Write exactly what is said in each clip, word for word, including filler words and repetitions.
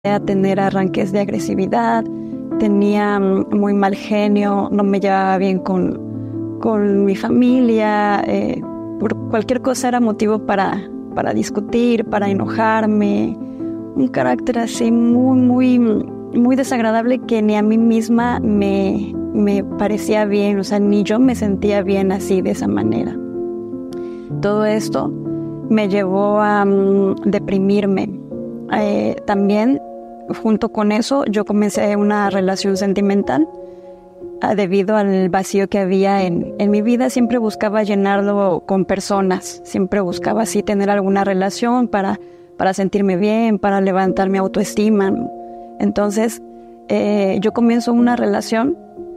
a tener arranques de agresividad, tenía muy mal genio, no me llevaba bien con, con mi familia, eh, por cualquier cosa era motivo para, para discutir, para enojarme, un carácter así muy, muy, muy desagradable que ni a mí misma me, me parecía bien, o sea, ni yo me sentía bien así, de esa manera. Todo esto me llevó a um, deprimirme. Eh, también, junto con eso, yo comencé una relación sentimental. Uh, debido al vacío que había en, en mi vida, siempre buscaba llenarlo con personas. Siempre buscaba así tener alguna relación para, para sentirme bien, para levantar mi autoestima. Entonces, eh, yo comienzo una relación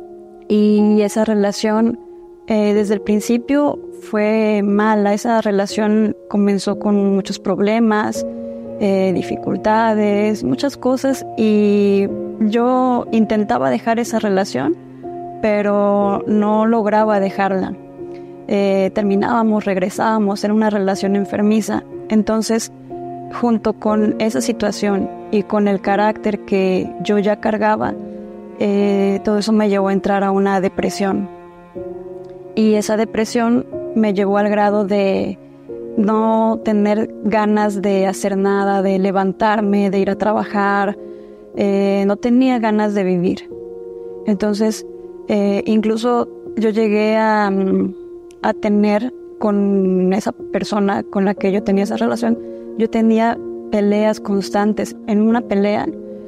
y esa relación eh, desde el principio fue mala. Esa relación comenzó con muchos problemas, eh, dificultades, muchas cosas, y yo intentaba dejar esa relación, pero no lograba dejarla. Eh, terminábamos, regresábamos, era una relación enfermiza. Entonces, junto con esa situación y con el carácter que yo ya cargaba, eh, todo eso me llevó a entrar a una depresión. Y esa depresión me llevó al grado de no tener ganas de hacer nada, de levantarme, de ir a trabajar. Eh, no tenía ganas de vivir. Entonces, eh, incluso yo llegué a, a tener con esa persona con la que yo tenía esa relación, yo tenía peleas constantes. En una pelea,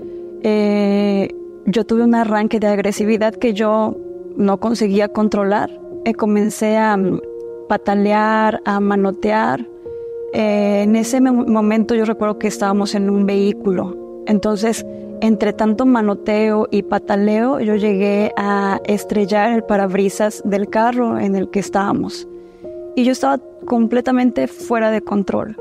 eh, yo tuve un arranque de agresividad que yo no conseguía controlar. Eh, comencé a patalear, a manotear. Eh, en ese momento yo recuerdo que estábamos en un vehículo. Entonces, entre tanto manoteo y pataleo, yo llegué a estrellar el parabrisas del carro en el que estábamos. Y yo estaba completamente fuera de control.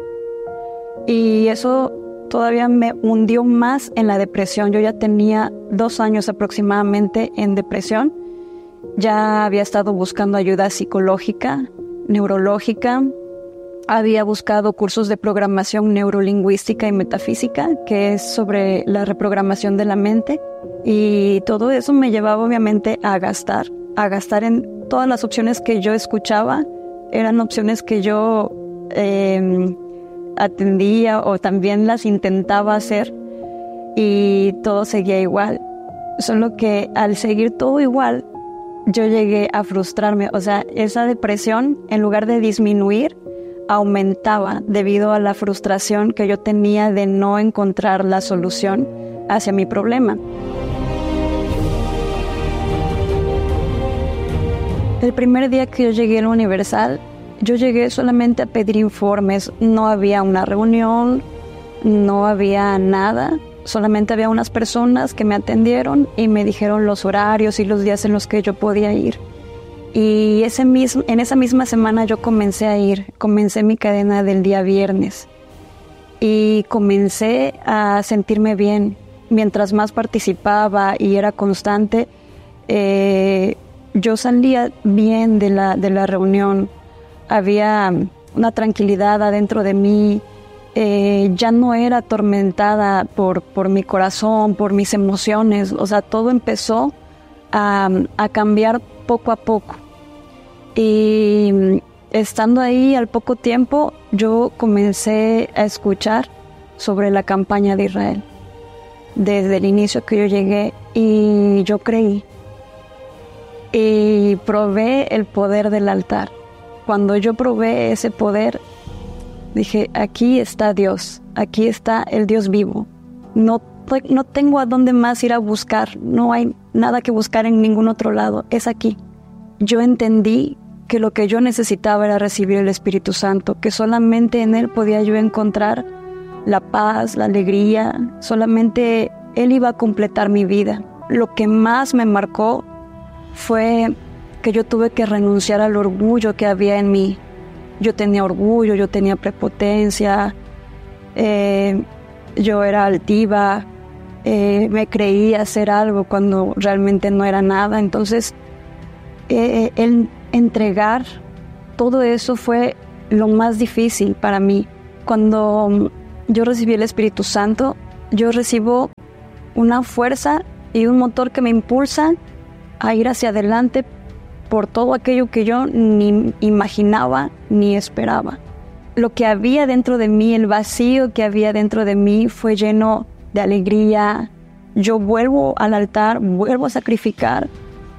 Y eso todavía me hundió más en la depresión. Yo ya tenía dos años aproximadamente en depresión. Ya había estado buscando ayuda psicológica, neurológica. Había buscado cursos de programación neurolingüística y metafísica, que es sobre la reprogramación de la mente. Y todo eso me llevaba obviamente a gastar, a gastar en todas las opciones que yo escuchaba. Eran opciones que yo eh, atendía o también las intentaba hacer, y todo seguía igual. Solo que al seguir todo igual, yo llegué a frustrarme. O sea, esa depresión, en lugar de disminuir, aumentaba debido a la frustración que yo tenía de no encontrar la solución hacia mi problema. El primer día que yo llegué a la Universal, yo llegué solamente a pedir informes. No había una reunión, no había nada. Solamente había unas personas que me atendieron y me dijeron los horarios y los días en los que yo podía ir. Y ese mismo, en esa misma semana yo comencé a ir, comencé mi cadena del día viernes. Y comencé a sentirme bien. Mientras más participaba y era constante, eh, yo salía bien de la, de la reunión. Había una tranquilidad adentro de mí. Eh, ya no era atormentada por, por mi corazón, por mis emociones. O sea, todo empezó a, a cambiar poco a poco. Y estando ahí al poco tiempo, yo comencé a escuchar sobre la campaña de Israel. Desde el inicio que yo llegué, y yo creí. Y probé el poder del altar. Cuando yo probé ese poder, dije, aquí está Dios, aquí está el Dios vivo. No, no tengo a dónde más ir a buscar, no hay nada que buscar en ningún otro lado, es aquí. Yo entendí que lo que yo necesitaba era recibir el Espíritu Santo, que solamente en Él podía yo encontrar la paz, la alegría, solamente Él iba a completar mi vida. Lo que más me marcó fue que yo tuve que renunciar al orgullo que había en mí. Yo tenía orgullo, yo tenía prepotencia, eh, yo era altiva, eh, me creía hacer algo cuando realmente no era nada. Entonces, eh, el entregar todo eso fue lo más difícil para mí. Cuando yo recibí el Espíritu Santo, yo recibo una fuerza y un motor que me impulsa a ir hacia adelante por todo aquello que yo ni imaginaba ni esperaba. Lo que había dentro de mí, el vacío que había dentro de mí fue lleno de alegría. Yo vuelvo al altar, vuelvo a sacrificar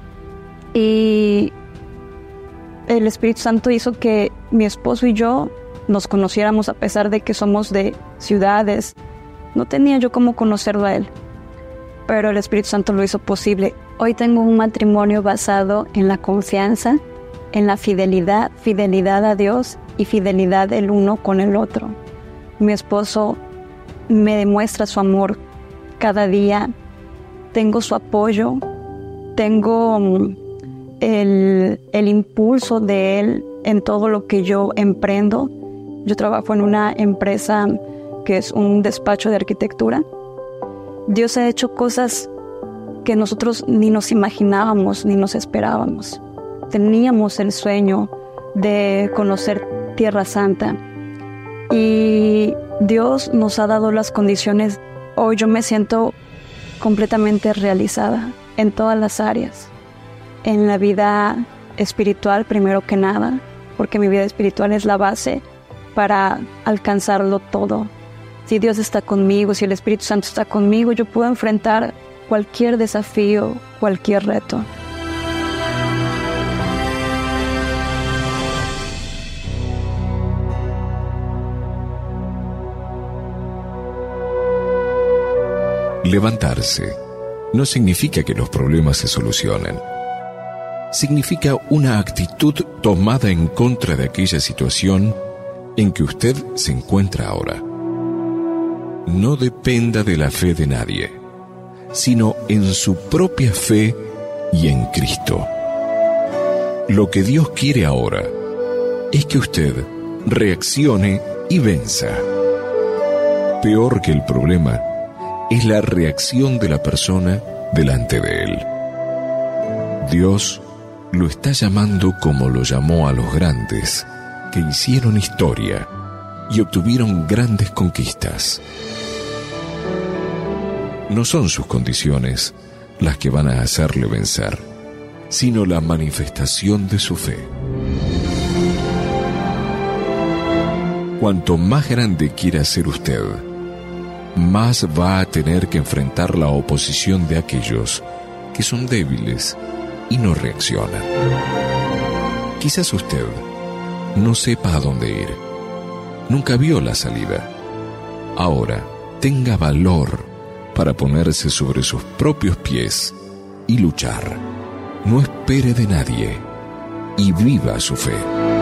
y el Espíritu Santo hizo que mi esposo y yo nos conociéramos a pesar de que somos de ciudades. No tenía yo cómo conocerlo a él, pero el Espíritu Santo lo hizo posible. Hoy tengo un matrimonio basado en la confianza, en la fidelidad, fidelidad a Dios y fidelidad el uno con el otro. Mi esposo me demuestra su amor cada día. Tengo su apoyo, tengo el, el impulso de él en todo lo que yo emprendo. Yo trabajo en una empresa que es un despacho de arquitectura. Dios ha hecho cosas que nosotros ni nos imaginábamos ni nos esperábamos. Teníamos el sueño de conocer Tierra Santa y Dios nos ha dado las condiciones. Hoy yo me siento completamente realizada en todas las áreas. En la vida espiritual, primero que nada, porque mi vida espiritual es la base para alcanzarlo todo. Si Dios está conmigo, si el Espíritu Santo está conmigo, yo puedo enfrentar cualquier desafío, cualquier reto. Levantarse no significa que los problemas se solucionen. Significa una actitud tomada en contra de aquella situación en que usted se encuentra ahora. No dependa de la fe de nadie, sino en su propia fe y en Cristo. Lo que Dios quiere ahora es que usted reaccione y venza. Peor que el problema es la reacción de la persona delante de él. Dios lo está llamando como lo llamó a los grandes que hicieron historia y obtuvieron grandes conquistas. No son sus condiciones las que van a hacerle vencer, sino la manifestación de su fe. Cuanto más grande quiera ser usted, más va a tener que enfrentar la oposición de aquellos que son débiles y no reaccionan. Quizás usted no sepa a dónde ir, nunca vio la salida. Ahora, tenga valor para ponerse sobre sus propios pies y luchar. No espere de nadie y viva su fe.